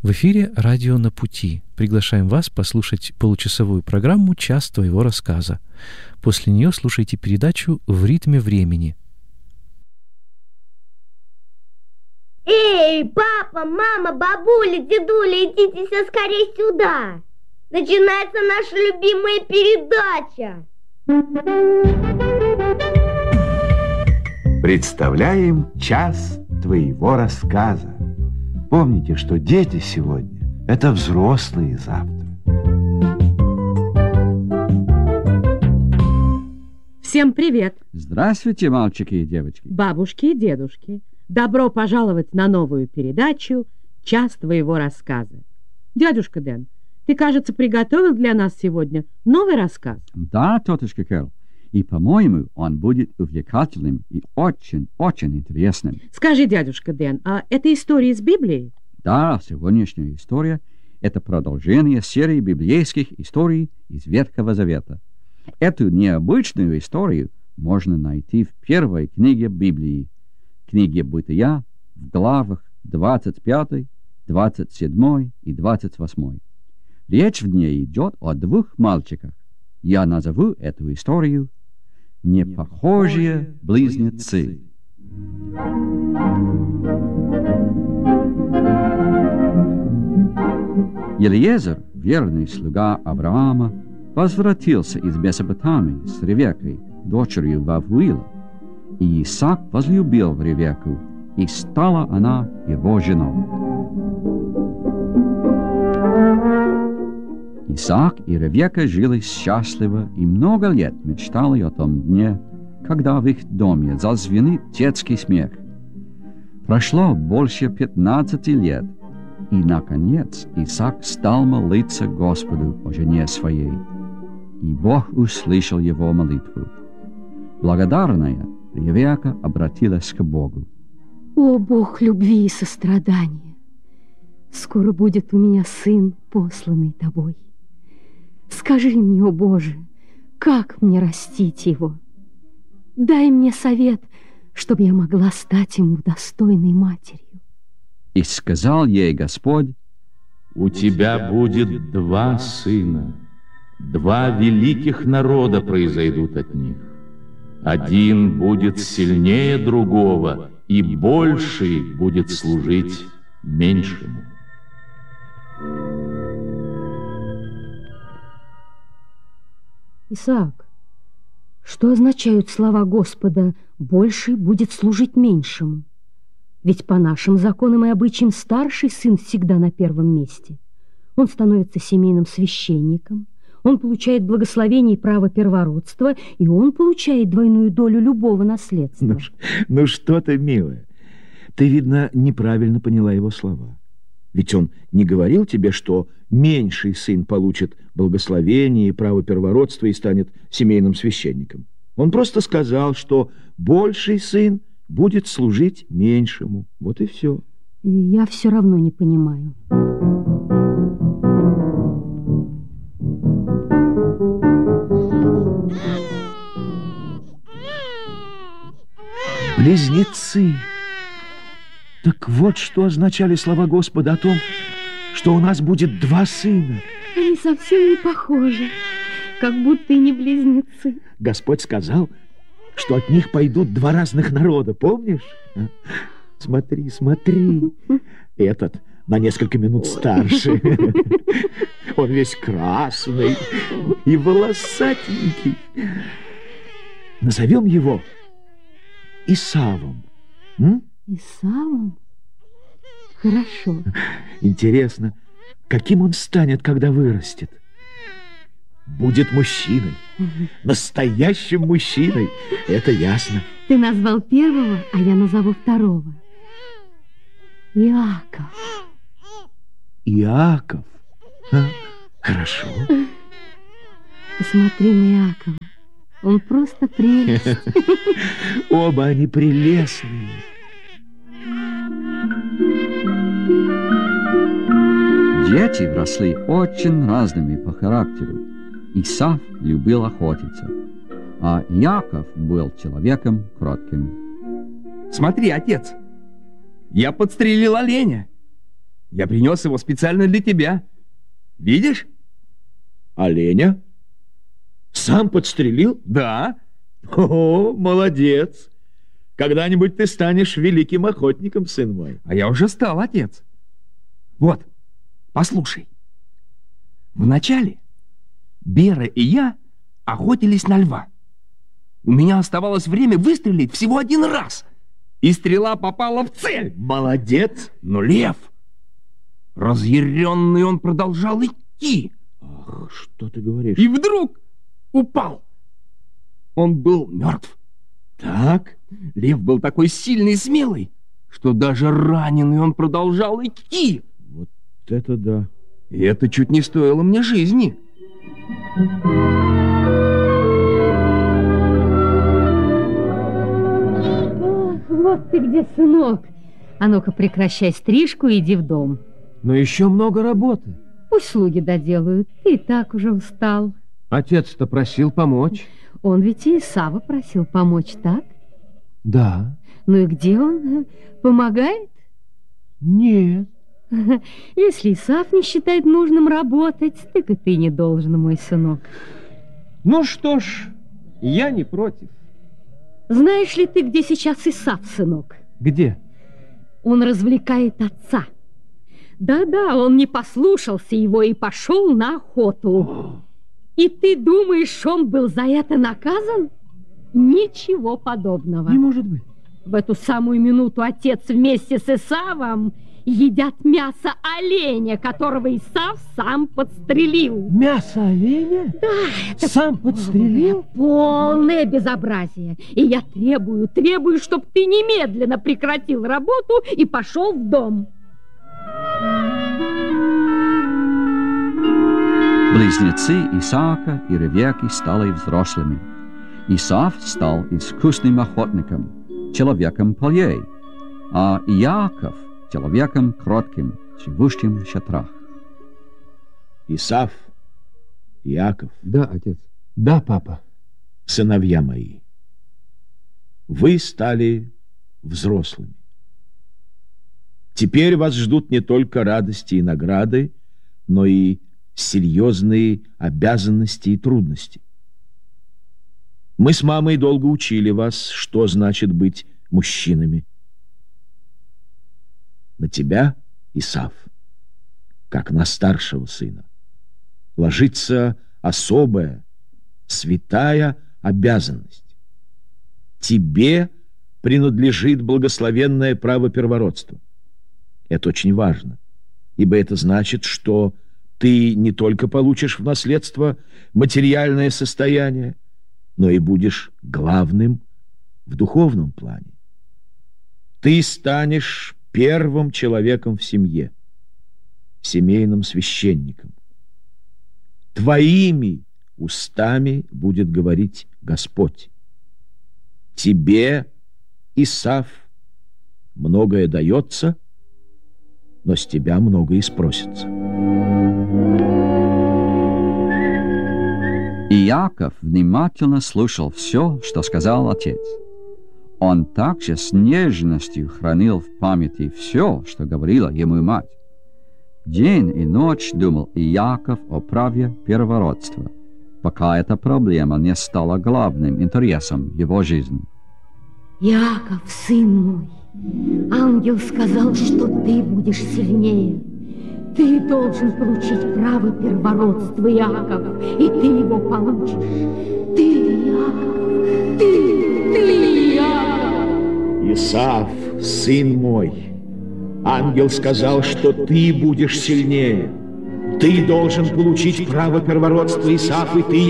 В эфире «Радио на пути». Приглашаем вас послушать получасовую программу «Час твоего рассказа». После нее слушайте передачу «В ритме времени». Эй, папа, мама, бабуля, дедуля, идите все скорее сюда. Начинается наша любимая передача. Представляем «Час твоего рассказа». Помните, что дети сегодня – это взрослые завтра. Всем привет! Здравствуйте, мальчики и девочки. Бабушки и дедушки. Добро пожаловать на новую передачу «Час твоего рассказа». Дядюшка Дэн, ты, кажется, приготовил для нас сегодня новый рассказ? Да, тетушка Кэрол. И, по-моему, он будет увлекательным и очень-очень интересным. Скажи, дядюшка Дэн, а это история из Библии? Да, сегодняшняя история – это продолжение серии библейских историй из Ветхого Завета. Эту необычную историю можно найти в первой книге Библии, книге Бытия, в главах 25, 27 и 28. Речь в ней идет о двух мальчиках. Я назову эту историю «Непохожие близнецы». Елиезер, верный слуга Авраама, возвратился из Месопотамии с Ревеккой, дочерью Вавуила, и Исаак возлюбил Ревекку, и стала она его женой. Исаак и Ревекка жили счастливо и много лет мечтали о том дне, когда в их доме зазвенит детский смех. Прошло больше 15 лет, и, наконец, Исаак стал молиться Господу о жене своей, и Бог услышал его молитву. Благодарная, Ревекка обратилась к Богу. «О, Бог любви и сострадания! Скоро будет у меня сын, посланный тобой. Скажи мне, о Боже, как мне растить его? Дай мне совет, чтобы я могла стать ему достойной матерью». И сказал ей Господь: «У тебя будет 2 сына, 2 великих народа произойдут от них. Один будет сильнее другого, и больший будет служить меньшему». Исаак, что означают слова Господа «больший будет служить меньшему»? Ведь по нашим законам и обычаям старший сын всегда на первом месте. Он становится семейным священником, он получает благословение и право первородства, и он получает двойную долю любого наследства. Ну что ты, милая, ты, видно, неправильно поняла его слова. Ведь он не говорил тебе, что меньший сын получит благословение и право первородства и станет семейным священником. Он просто сказал, что больший сын будет служить меньшему. Вот и все. Я все равно не понимаю. Близнецы. Так вот, что означали слова Господа о том, что у нас будет 2 сына. Они совсем не похожи, как будто и не близнецы. Господь сказал, что от них пойдут 2 разных народа, помнишь? Смотри, смотри. Этот на несколько минут старше. Он весь красный и волосатенький. Назовем его Исавом. Исавом? Хорошо. Интересно, каким он станет, когда вырастет? Будет мужчиной. Настоящим мужчиной. Это ясно. Ты назвал первого, а я назову второго. Иаков. Иаков? Хорошо. Посмотри на Иакова. Он просто прелесть. Оба они прелестные. Дети росли очень разными по характеру. Исав любил охотиться, а Иаков был человеком кротким. Смотри, отец, я подстрелил оленя. Я принес его специально для тебя. Видишь? Оленя? Сам подстрелил? Да. О, молодец. Когда-нибудь ты станешь великим охотником, сын мой. А я уже стал, отец. Вот, послушай. Вначале Бера и я охотились на льва. У меня оставалось время выстрелить всего один раз, и стрела попала в цель. Молодец. Но лев, разъяренный, он продолжал идти. Ах, что ты говоришь? И вдруг упал. Он был мертв. Так? Лев был такой сильный и смелый, что даже раненый он продолжал идти. Вот это да. И это чуть не стоило мне жизни. Вот ты где, сынок. А ну-ка, прекращай стрижку и иди в дом. Но еще много работы. Пусть слуги доделают. Ты и так уже устал. Отец-то просил помочь. Он ведь и Исава просил помочь, так? Да. Ну и где он? Помогает? Нет. Если Исав не считает нужным работать, так и ты не должен, мой сынок. Ну что ж, я не против. Знаешь ли ты, где сейчас Исав, сынок? Где? Он развлекает отца. Да-да, он не послушался его и пошел на охоту. И ты думаешь, он был за это наказан? Ничего подобного. Не может быть. В эту самую минуту отец вместе с Исавом едят мясо оленя, которого Исав сам подстрелил. Мясо оленя? Да, это сам подстрелил? Полное безобразие. И я требую, чтобы ты немедленно прекратил работу и пошел в дом. Близнецы Исаака и Ревекки стали взрослыми. Исав стал искусным охотником, человеком полей, а Иаков — человеком кротким, живущим в шатрах. Исав, Иаков. Да, отец. Да, папа. Сыновья мои, вы стали взрослыми. Теперь вас ждут не только радости и награды, но и серьезные обязанности и трудности. Мы с мамой долго учили вас, что значит быть мужчинами. На тебя, Исав, как на старшего сына, ложится особая, святая обязанность. Тебе принадлежит благословенное право первородства. Это очень важно, ибо это значит, что ты не только получишь в наследство материальное состояние, но и будешь главным в духовном плане. Ты станешь первым человеком в семье, семейным священником. Твоими устами будет говорить Господь. Тебе, Исав, многое дается, но с тебя многое и спросится. Иаков внимательно слушал все, что сказал отец. Он также с нежностью хранил в памяти все, что говорила ему мать. День и ночь думал Иаков о праве первородства, пока эта проблема не стала главным интересом его жизни. Иаков, сын мой, ангел сказал, что ты будешь сильнее. Ты должен получить право первородства, Иаков, и ты его получишь. Ты, Иаков, ты, Иаков. Исав, сын мой, ангел сказал, что ты будешь сильнее. Ты должен получить право первородства, Исав, и ты